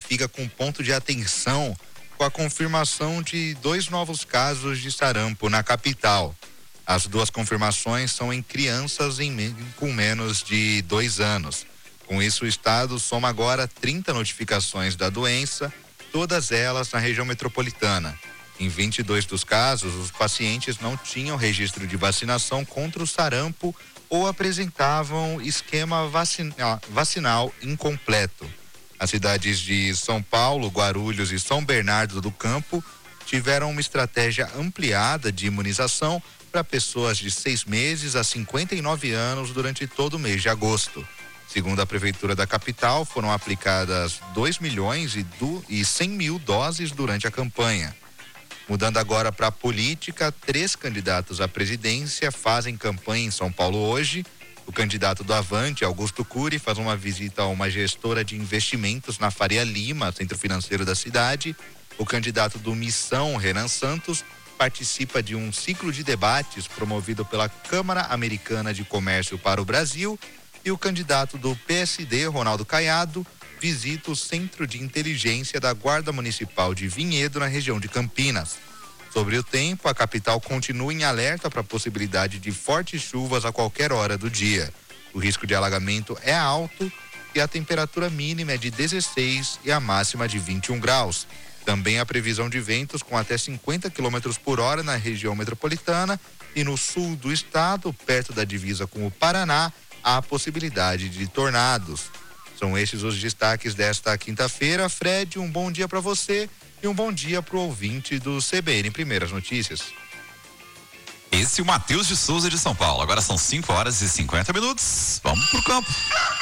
fica com ponto de atenção com a confirmação de 2 novos casos de sarampo na capital. As 2 confirmações são em crianças com menos de 2 anos. Com isso, o estado soma agora 30 notificações da doença, todas elas na região metropolitana. Em 22 dos casos, os pacientes não tinham registro de vacinação contra o sarampo ou apresentavam esquema vacinal incompleto. As cidades de São Paulo, Guarulhos e São Bernardo do Campo tiveram uma estratégia ampliada de imunização para pessoas de 6 meses a 59 anos durante todo o mês de agosto. Segundo a Prefeitura da capital, foram aplicadas 2.100.000 doses durante a campanha. Mudando agora para a política, 3 candidatos à presidência fazem campanha em São Paulo hoje. O candidato do Avante, Augusto Cury, faz uma visita a uma gestora de investimentos na Faria Lima, centro financeiro da cidade. O candidato do Missão, Renan Santos, participa de um ciclo de debates promovido pela Câmara Americana de Comércio para o Brasil. E o candidato do PSD, Ronaldo Caiado, visita o Centro de Inteligência da Guarda Municipal de Vinhedo, na região de Campinas. Sobre o tempo, a capital continua em alerta para a possibilidade de fortes chuvas a qualquer hora do dia. O risco de alagamento é alto e a temperatura mínima é de 16 e a máxima de 21 graus. Também há previsão de ventos com até 50 km por hora na região metropolitana e no sul do estado, perto da divisa com o Paraná, há a possibilidade de tornados. São estes os destaques desta quinta-feira. Fred, um bom dia para você e um bom dia para o ouvinte do CBN Primeiras Notícias. Esse é o Matheus de Souza de São Paulo. Agora são 5h50. Vamos pro campo.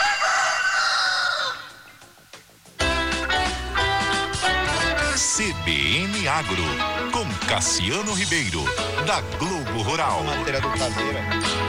CBN Agro, com Cassiano Ribeiro, da Globo Rural. Matéria do Cadeira.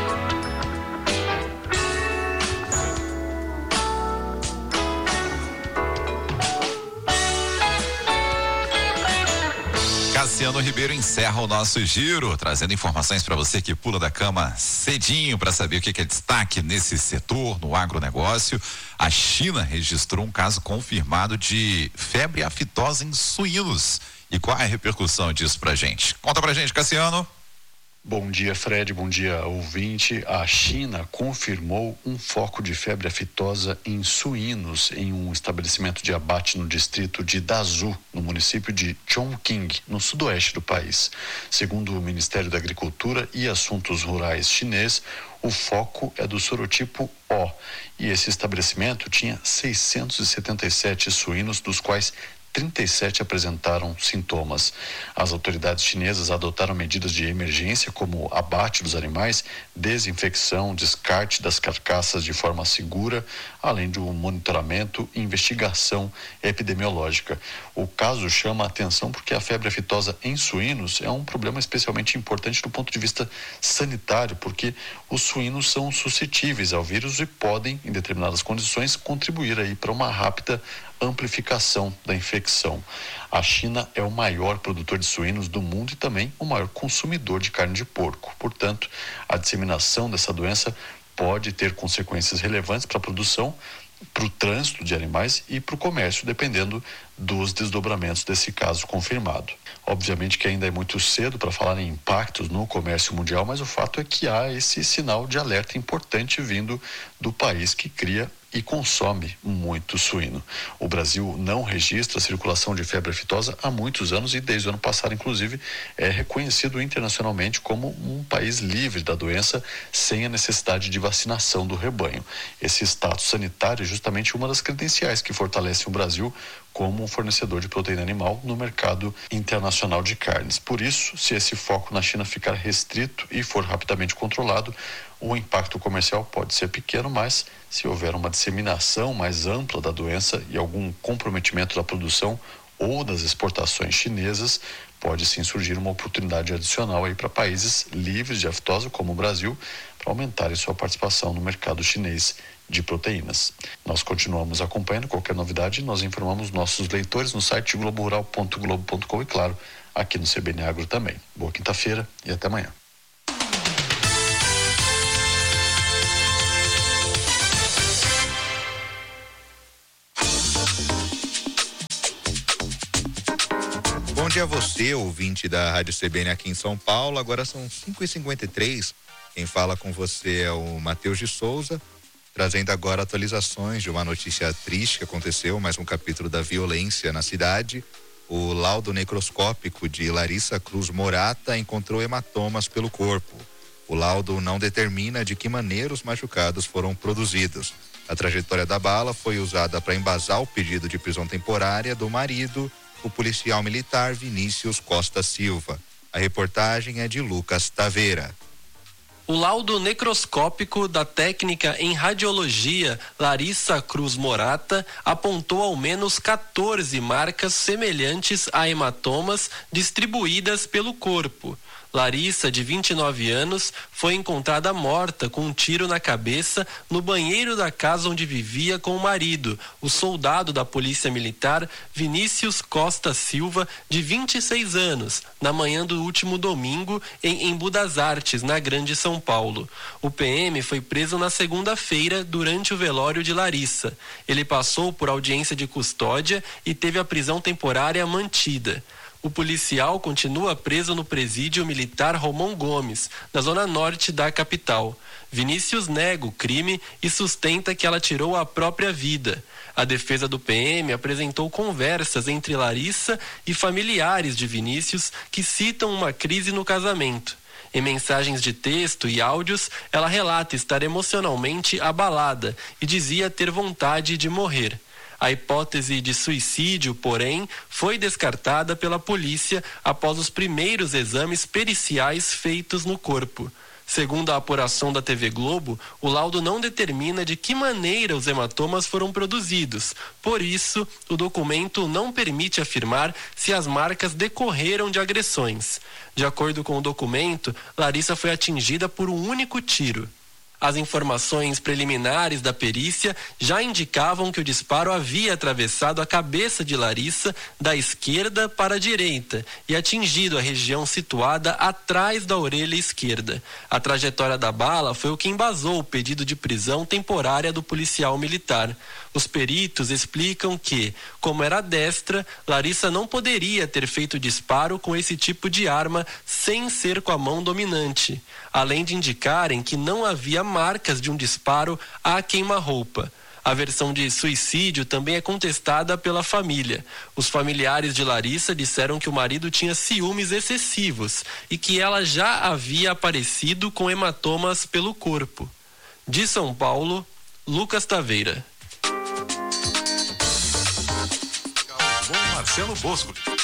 Cassiano Ribeiro encerra o nosso giro, trazendo informações para você que pula da cama cedinho para saber o que é destaque nesse setor, no agronegócio. A China registrou um caso confirmado de febre aftosa em suínos. E qual é a repercussão disso pra gente? Conta pra gente, Cassiano. Bom dia, Fred. Bom dia, ouvinte. A China confirmou um foco de febre aftosa em suínos em um estabelecimento de abate no distrito de Dazhou, no município de Chongqing, no sudoeste do país. Segundo o Ministério da Agricultura e Assuntos Rurais chinês, o foco é do sorotipo O. E esse estabelecimento tinha 677 suínos, dos quais 37 apresentaram sintomas. As autoridades chinesas adotaram medidas de emergência como abate dos animais, desinfecção, descarte das carcaças de forma segura, além do monitoramento e investigação epidemiológica. O caso chama a atenção porque a febre aftosa em suínos é um problema especialmente importante do ponto de vista sanitário, porque os suínos são suscetíveis ao vírus e podem, em determinadas condições, contribuir aí para uma rápida amplificação da infecção. A China é o maior produtor de suínos do mundo e também o maior consumidor de carne de porco. Portanto, a disseminação dessa doença pode ter consequências relevantes para a produção, para o trânsito de animais e para o comércio, dependendo dos desdobramentos desse caso confirmado. Obviamente que ainda é muito cedo para falar em impactos no comércio mundial, mas o fato é que há esse sinal de alerta importante vindo do país que cria e consome muito suíno. O Brasil não registra circulação de febre aftosa há muitos anos e desde o ano passado, inclusive, é reconhecido internacionalmente como um país livre da doença sem a necessidade de vacinação do rebanho. Esse status sanitário é justamente uma das credenciais que fortalecem o Brasil como um fornecedor de proteína animal no mercado internacional de carnes. Por isso, se esse foco na China ficar restrito e for rapidamente controlado, o impacto comercial pode ser pequeno, mas se houver uma disseminação mais ampla da doença e algum comprometimento da produção ou das exportações chinesas, pode sim surgir uma oportunidade adicional aí para países livres de aftosa, como o Brasil, para aumentarem sua participação no mercado chinês de proteínas. Nós continuamos acompanhando qualquer novidade, nós informamos nossos leitores no site globorural.globo.com e, claro, aqui no CBN Agro também. Boa quinta-feira e até amanhã. Bom dia a você, ouvinte da Rádio CBN aqui em São Paulo. Agora são 5h53. Quem fala com você é o Matheus de Souza, trazendo agora atualizações de uma notícia triste que aconteceu, mais um capítulo da violência na cidade. O laudo necroscópico de Larissa Cruz Morata encontrou hematomas pelo corpo. O laudo não determina de que maneira os machucados foram produzidos. A trajetória da bala foi usada para embasar o pedido de prisão temporária do marido, o policial militar Vinícius Costa Silva. A reportagem é de Lucas Taveira. O laudo necroscópico da técnica em radiologia Larissa Cruz Morata apontou ao menos 14 marcas semelhantes a hematomas distribuídas pelo corpo. Larissa, de 29 anos, foi encontrada morta com um tiro na cabeça no banheiro da casa onde vivia com o marido, o soldado da Polícia Militar Vinícius Costa Silva, de 26 anos, na manhã do último domingo em Embu das Artes, na Grande São Paulo. O PM foi preso na segunda-feira durante o velório de Larissa. Ele passou por audiência de custódia e teve a prisão temporária mantida. O policial continua preso no presídio militar Romão Gomes, na zona norte da capital. Vinícius nega o crime e sustenta que ela tirou a própria vida. A defesa do PM apresentou conversas entre Larissa e familiares de Vinícius que citam uma crise no casamento. Em mensagens de texto e áudios, ela relata estar emocionalmente abalada e dizia ter vontade de morrer. A hipótese de suicídio, porém, foi descartada pela polícia após os primeiros exames periciais feitos no corpo. Segundo a apuração da TV Globo, o laudo não determina de que maneira os hematomas foram produzidos. Por isso, o documento não permite afirmar se as marcas decorreram de agressões. De acordo com o documento, Larissa foi atingida por um único tiro. As informações preliminares da perícia já indicavam que o disparo havia atravessado a cabeça de Larissa da esquerda para a direita e atingido a região situada atrás da orelha esquerda. A trajetória da bala foi o que embasou o pedido de prisão temporária do policial militar. Os peritos explicam que, como era destra, Larissa não poderia ter feito disparo com esse tipo de arma sem ser com a mão dominante, além de indicarem que não havia marcas de um disparo à queima-roupa. A versão de suicídio também é contestada pela família. Os familiares de Larissa disseram que o marido tinha ciúmes excessivos e que ela já havia aparecido com hematomas pelo corpo. De São Paulo, Lucas Taveira. Marcelo Bosco.